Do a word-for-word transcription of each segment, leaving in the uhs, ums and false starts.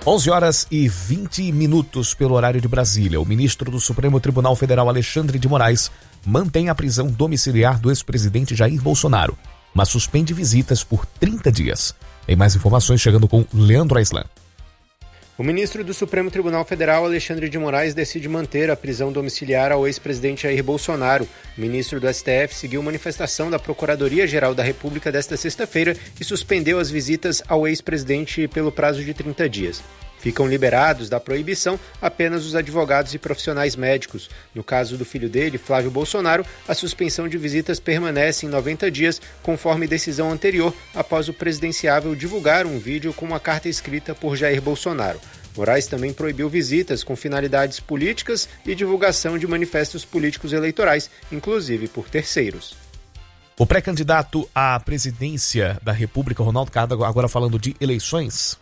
onze horas e vinte minutos pelo horário de Brasília. O ministro do Supremo Tribunal Federal, Alexandre de Moraes, mantém a prisão domiciliar do ex-presidente Jair Bolsonaro, mas suspende visitas por trinta dias. Tem mais informações chegando com Leandro Aislan. O ministro do Supremo Tribunal Federal, Alexandre de Moraes, decide manter a prisão domiciliar ao ex-presidente Jair Bolsonaro. O ministro do S T F seguiu manifestação da Procuradoria-Geral da República desta sexta-feira e suspendeu as visitas ao ex-presidente pelo prazo de trinta dias. Ficam liberados da proibição apenas os advogados e profissionais médicos. No caso do filho dele, Flávio Bolsonaro, a suspensão de visitas permanece em noventa dias, conforme decisão anterior, após o presidenciável divulgar um vídeo com uma carta escrita por Jair Bolsonaro. Moraes também proibiu visitas com finalidades políticas e divulgação de manifestos políticos eleitorais, inclusive por terceiros. O pré-candidato à presidência da República, Ronaldo Caiado, agora falando de eleições...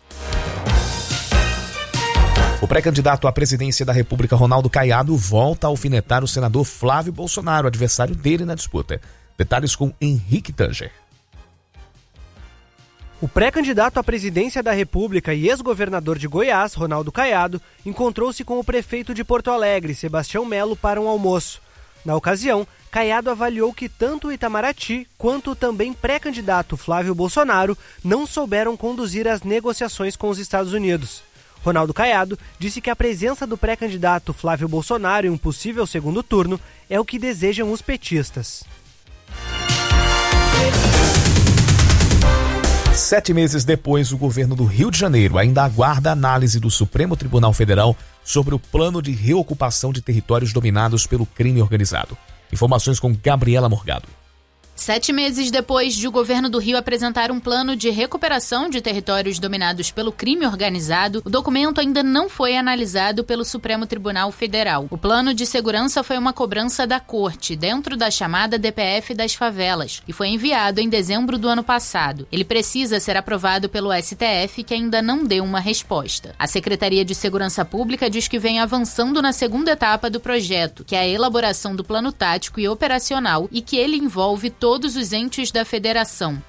O pré-candidato à presidência da República, Ronaldo Caiado, volta a alfinetar o senador Flávio Bolsonaro, adversário dele na disputa. Detalhes com Henrique Tanger. O pré-candidato à presidência da República e ex-governador de Goiás, Ronaldo Caiado, encontrou-se com o prefeito de Porto Alegre, Sebastião Melo, para um almoço. Na ocasião, Caiado avaliou que tanto o Itamaraty quanto o também pré-candidato Flávio Bolsonaro não souberam conduzir as negociações com os Estados Unidos. Ronaldo Caiado disse que a presença do pré-candidato Flávio Bolsonaro em um possível segundo turno é o que desejam os petistas. Sete meses depois, o governo do Rio de Janeiro ainda aguarda a análise do Supremo Tribunal Federal sobre o plano de reocupação de territórios dominados pelo crime organizado. Informações com Gabriela Morgado. Sete meses depois de o governo do Rio apresentar um plano de recuperação de territórios dominados pelo crime organizado, o documento ainda não foi analisado pelo Supremo Tribunal Federal. O plano de segurança foi uma cobrança da Corte, dentro da chamada D P F das favelas, e foi enviado em dezembro do ano passado. Ele precisa ser aprovado pelo S T F, que ainda não deu uma resposta. A Secretaria de Segurança Pública diz que vem avançando na segunda etapa do projeto, que é a elaboração do plano tático e operacional, e que ele envolve todo todos os entes da federação.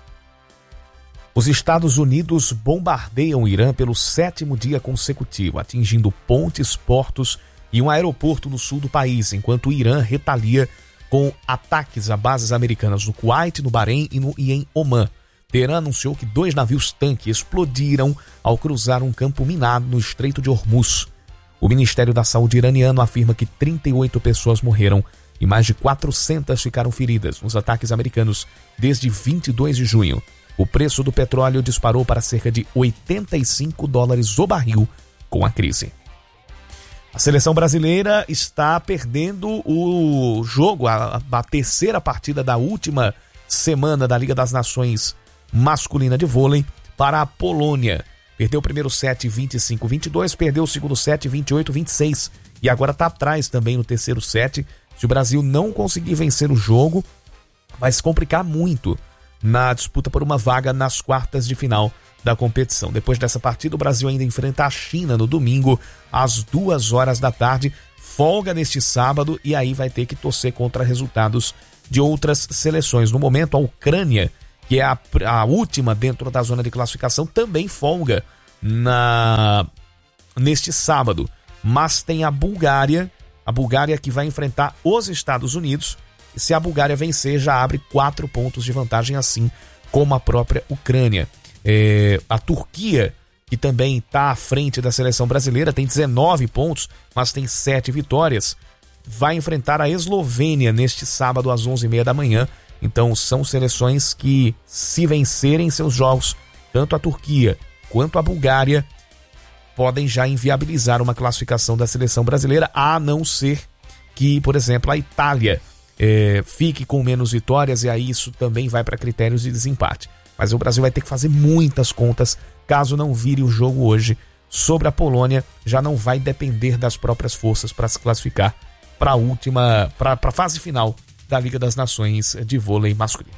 Os Estados Unidos bombardeiam o Irã pelo sétimo dia consecutivo, atingindo pontes, portos e um aeroporto no sul do país, enquanto o Irã retalia com ataques a bases americanas no Kuwait, no Bahrein e, no, e em Omã. Teherã anunciou que dois navios-tanque explodiram ao cruzar um campo minado no Estreito de Hormuz. O Ministério da Saúde iraniano afirma que trinta e oito pessoas morreram e mais de quatrocentas ficaram feridas nos ataques americanos desde vinte e dois de junho. O preço do petróleo disparou para cerca de oitenta e cinco dólares o barril com a crise. A seleção brasileira está perdendo o jogo, a, a terceira partida da última semana da Liga das Nações masculina de vôlei para a Polônia. Perdeu o primeiro set vinte e cinco a vinte e dois, perdeu o segundo set vinte e oito a vinte e seis e agora está atrás também no terceiro set. Se o Brasil não conseguir vencer o jogo, vai se complicar muito na disputa por uma vaga nas quartas de final da competição. Depois dessa partida, o Brasil ainda enfrenta a China no domingo, às duas horas da tarde, folga neste sábado e aí vai ter que torcer contra resultados de outras seleções. No momento, a Ucrânia, que é a, a última dentro da zona de classificação, também folga na, neste sábado. Mas tem a Bulgária, a Bulgária que vai enfrentar os Estados Unidos. E se a Bulgária vencer, já abre quatro pontos de vantagem, assim como a própria Ucrânia. É, a Turquia, que também está à frente da seleção brasileira, tem dezenove pontos, mas tem sete vitórias. Vai enfrentar a Eslovênia neste sábado às onze e meia da manhã. Então são seleções que, se vencerem seus jogos, tanto a Turquia quanto a Bulgária, podem já inviabilizar uma classificação da seleção brasileira, a não ser que, por exemplo, a Itália é, fique com menos vitórias e aí isso também vai para critérios de desempate. Mas o Brasil vai ter que fazer muitas contas caso não vire o jogo hoje sobre a Polônia. Já não vai depender das próprias forças para se classificar para a última, para a fase final da Liga das Nações de vôlei masculino.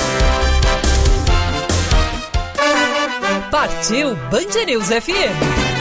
Partiu Band News F M.